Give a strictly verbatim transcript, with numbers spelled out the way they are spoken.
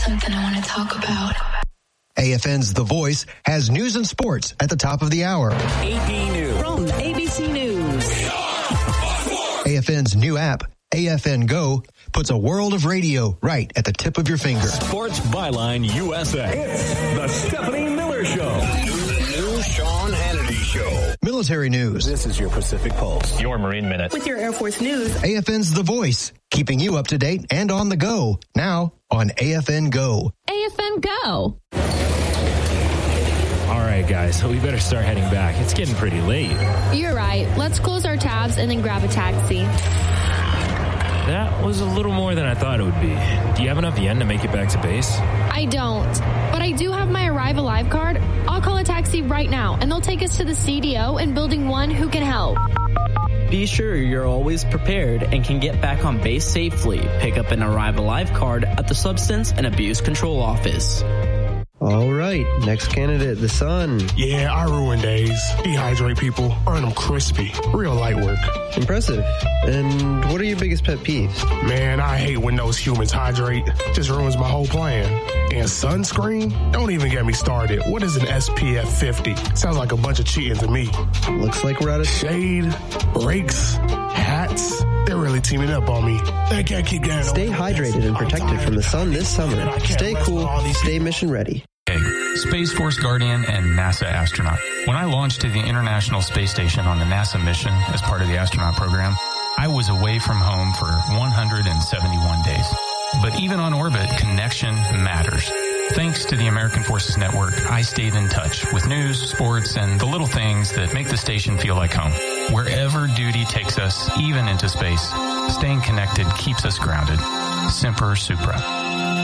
something I want to talk about. A F N's The Voice has news and sports at the top of the hour. A P News. From A B C News. A F N's new app, A F N Go, puts a world of radio right at the tip of your finger. Sports Byline U S A. It's the Stephanie Miller Show. The new Sean Hannity Show. Military news. This is your Pacific Pulse. Your Marine Minute. With your Air Force news. A F N's The Voice, keeping you up to date and on the go. Now on A F N Go. A F N Go. All right, guys, so we better start heading back. It's getting pretty late. You're right. Let's close our tabs and then grab a taxi. That was a little more than I thought it would be. Do you have enough yen to make it back to base? I don't, but I do have my Arrive Alive card. I'll call a taxi right now, and they'll take us to the C D O in Building one who can help. Be sure you're always prepared and can get back on base safely. Pick up an Arrive Alive card at the Substance and Abuse Control Office. All right, next candidate, the sun. Yeah, I ruin days. Dehydrate people, burn them crispy. Real light work. Impressive. And what are your biggest pet peeves? Man, I hate when those humans hydrate. Just ruins my whole plan. And sunscreen? Don't even get me started. What is an S P F fifty? Sounds like a bunch of cheating to me. Looks like we're out of shade, brakes, hats. They're really teaming up on me. They can't keep getting Stay hydrated and protected from the sun this summer. Stay cool, stay mission ready. Space Force Guardian and NASA astronaut. When I launched to the International Space Station on the NASA mission as part of the astronaut program, I was away from home for one hundred seventy-one days. But even on orbit, connection matters. Thanks to the American Forces Network, I stayed in touch with news, sports, and the little things that make the station feel like home. Wherever duty takes us, even into space, staying connected keeps us grounded. Semper Supra.